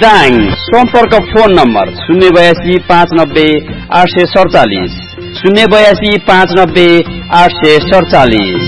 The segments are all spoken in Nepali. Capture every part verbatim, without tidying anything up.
दाङ। सम्पर्क फोन नम्बर शून्य बयासी पाँच नब्बे आठ सय सडचालिस शून्य बयासी पाँच नब्बे आठ सय सडचालिस।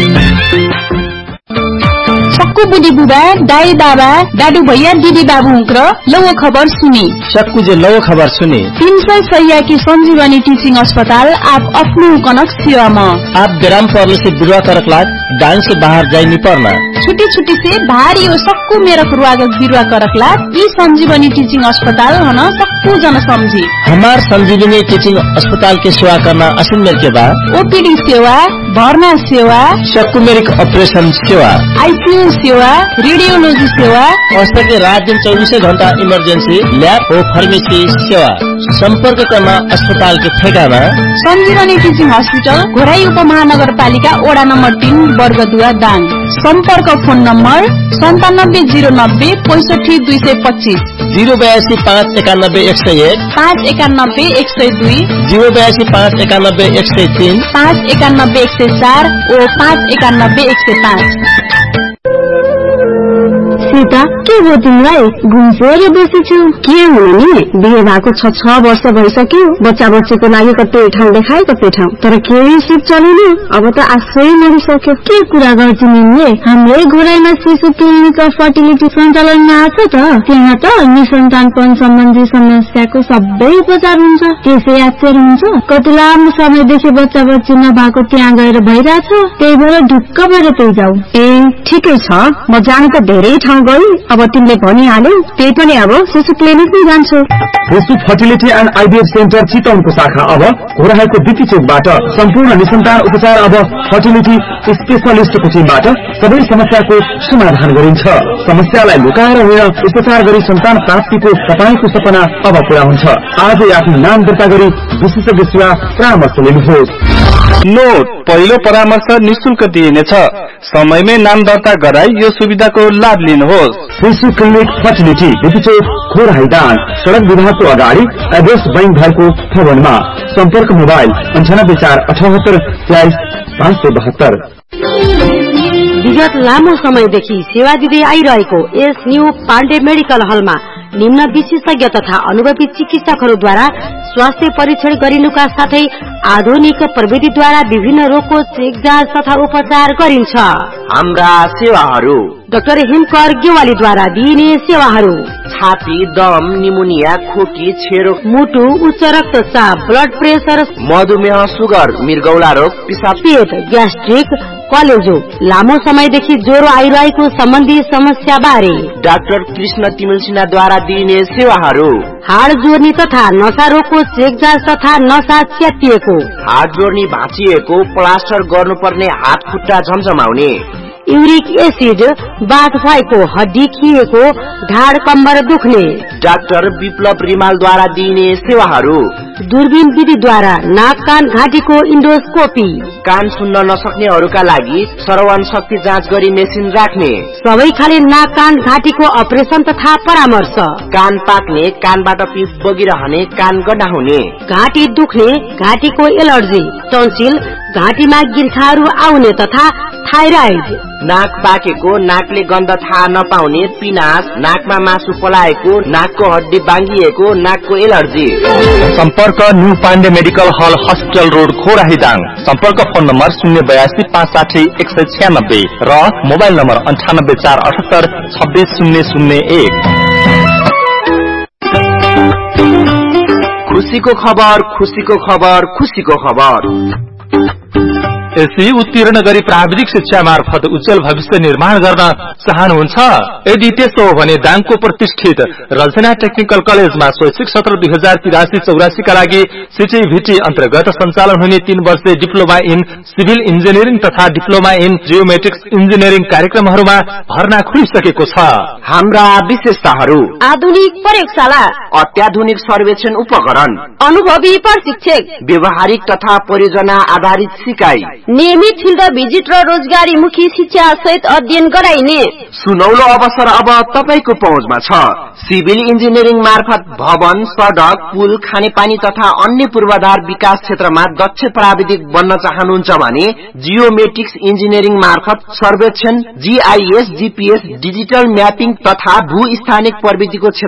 सक्कु बुढी बुबा, दाई बाबा, दादु भैया, दिदी बाबू हुँक्र लौ खबर सुनी। सक्कु जे लौ खबर सुनी। तीन सौ सैया की संजीवनी टीचिंग अस्पताल आप अपनो कनक सेवा में। आप विराम परले से बिरुवा करक लाग दाङ से बाहर जाई नि पर्ना। छुट्टी छुट्टी से भारी हो सक्कु मेरा रुवागक बिरुवा करक लाग ई संजीवनी टीचिंग अस्पताल हन सक्कु जन समझी। हमार संजीवनी टीचिंग अस्पताल के सेवा करना असिन मेर के बाद ओपीडी सेवा, भर्ना सेवा, सक्कु मेरिक ऑपरेशन सेवा, आईसीयू सेवा, रेडियोलॉजी सेवा, औषध के रात दिन चौबीसों घंटा इमरजेंसी लैब और फार्मेसी सेवा। संपर्क करना अस्पताल के ठेकाना संजीवनी टीचिंग हॉस्पिटल घोराई उपमहानगरपालिका वडा नंबर तीन बर्गदुवा दाङ। संपर्क फोन नंबर संतानब्बे जीरो नब्बे पैंसठी दुई सय पच्चीस जीरो बयासी पाँच एकानब्बे एक सय एक पाँच एकानब्बे एक सय दुई जीरो बयासी पाँच एकानब्बे एक सय तीन पाँच एकानब्बे एक सय चार और पाँच एकानब्बे एक सय पाँच। सीता के हो तिमीलाई घुम्सेर बसेछु? के हुनु नि बिहे भएको छ छ वर्ष भइसक्यो। बच्चा बच्चीको लागि कतै ठाउँ देखाए कतै ठाउँ, तर केही सिप चलेन। अब त आशै मरिसक्यो। के कुरा गर्छु निले? हाम्रै घोराइमा शिशु क्लिनिक अफ फर्टिलिटी सञ्चालनमा आछ त। त्यहाँ त निसन्तानपन सम्बन्धी समस्याको सबै उपचार हुन्छ। त्यसै आश्चर्य हुन्छ कति लामो समयदेखि बच्चा बच्ची नभएको त्यहाँ गएर भइरहेछ। त्यही भएर ढुक्क भएर त्यही जाऊ। ए ठिकै छ, म जानु त धेरै ठाउँ गई। अब तिमीले भनिहाल्यौ त्यही पनि अब शिशु क्लिनिकमै जान्छु। शिशु फर्टिलिटी एन्ड आइभीएफ सेन्टर चितवनको शाखा अब घोराइको बिपी चोकबाट सम्पूर्ण निसन्तान उपचार अब फर्टिलिटी स्पेशलिस्टको टिमबाट सबै समस्याको समाधान गरिन्छ। समस्यालाई लुकाएर होइन, उपचार गरी सन्तान प्राप्तिको तपाईको सपना अब पूरा हुन्छ। आजै आफ्नो नाम दर्ता गरी विशेषज्ञ सेवा परामर्श लिनुहोस्। नोट, पहिलो परामर्श निशुल्क दिइनेछ। समयमै नाम दर्ता गराई यो सुविधाको लाभ लिनुहोस्। शिशु क्लिनिक फर्टिलिटी बिपी चोक घोराइ दाङ, सड़क विभागको अगाडि एड्रेस बैंक घरको भवनमा। सम्पर्क मोबाइल अन्ठानब्बे चार अठहत्तर तेइस पाँच सय बहत्तर। विगत लामो समयदेखि सेवा दिँदै आइरहेको यस न्यू पाण्डे मेडिकल हलमा निम्न विशेषज्ञ तथा अनुभवी चिकित्सकहरूद्वारा स्वास्थ्य परीक्षण गरिनुका साथै आधुनिक प्रविधिद्वारा विभिन्न रोगको चेक जाँच तथा उपचार गरिन्छ। हाम्रा सेवाहरू डाक्टर हिमकर गेवालीद्वारा दिइने सेवाहरू छाती, दम, निमोनिया, खोकी, छेरो, मुटु, उच्च रक्तचाप, ब्लड प्रेसर, मधुमेह, सुगर, मृगौला रोग, पिसाब, पेट, ग्यास्ट्रिक, कलेजो, लामो समयदेखि ज्वरो आइरहेको सम्बन्धी समस्या बारे डाक्टर कृष्ण तिमिल सिन्हाद्वारा दिइने सेवाहरू हाड जोड्ने तथा नसा रोगको चेक जाँच तथा नसा च्यातिएको, हाड जोड्ने भाँचिएको, प्लास्टर गर्नुपर्ने हात खुट्टा झमझमाउने, युरिक एसिड, बाथ भएको, हड्डी खिएको, ढाड कम्बर दुख्ने, डाक्टर विप्लव रिमालद्वारा दिइने सेवाहरू दूरबीन विधिद्वारा नाक कान घाँटीको इन्डोस्कोपी, कान सुन्न नसक्नेहरूका लागि श्रवण शक्ति जाँच गरी मेसिन राख्ने, सबै खाले नाक कान घाँटीको अपरेसन तथा परामर्श, कान पाक्ने, कानबाट पिप बगिरहने, कान गड्डा हुने, घाँटी दुख्ने, घाँटीको एलर्जी, टन्सिल, घाँटीमा गिर्खाहरू आउने तथा थाइराइड, नाक पाकेको, नाकले गन्ध थाहा नपाउने, पिनास, नाकमा मासु पलाएको, नाकको हड्डी बाङ्गिएको, नाकको एलर्जी। सम्पर्क न्यू पाण्डे मेडिकल हल हस्पिटल रोड घोराइ दाङ। सम्पर्क फोन नम्बर शून्य बयासी पाँच साठी एक सय छ्यानब्बे र मोबाइल नम्बर अन्ठानब्बे चार अठहत्तर छब्बीस शून्य शून्य एक। खुशीको खबर, खुशीको खबर, खुशीको खबर। एसई उत्तीर्ण गरी प्राविधिक शिक्षा मार्फत उज्जवल भविष्य निर्माण गर्न चाहनुहुन्छ? यदि त्यसो हो भने दाङको प्रतिष्ठित रचना टेक्निकल कलेजमा शैक्षिक सत्र दुई हजार तिरासी चौरासी का लागि सीटीभीटी अन्तर्गत सञ्चालन हुने तीन वर्षे डिप्लोमा इन सिभिल इन्जिनियरिङ तथा डिप्लोमा इन जियोमेट्रिक्स इन्जिनियरिङ कार्यक्रमहरूमा भर्ना खुलिसकेको छ। हाम्रा विशेषताहरू: आधुनिक प्रयोगशाला, अत्याधुनिक सर्वेक्षण उपकरण, अनुभवी प्रशिक्षक, व्यवहारिक तथा परियोजना आधारित सिकाइ, नियमित फिल्ड भिजिट र रोजगारी मुखी शिक्षा सहित अध्ययन गराइने सुनौलो अवसर अब तपाईको पहुँचमा छ। सिभिल इन्जिनियरिङ मार्फत भवन, सडक, पुल, खानेपानी तथा अन्य पूर्वाधार विकास क्षेत्रमा दक्ष प्राविधिक बन्न चाहनुहुन्छ भने जियोमेट्रिक्स इन्जिनियरिङ मार्फत सर्वेक्षण, जीआईएस, जीपीएस, डिजिटल म्यापिङ तथा भू स्थानिक प्रविधिको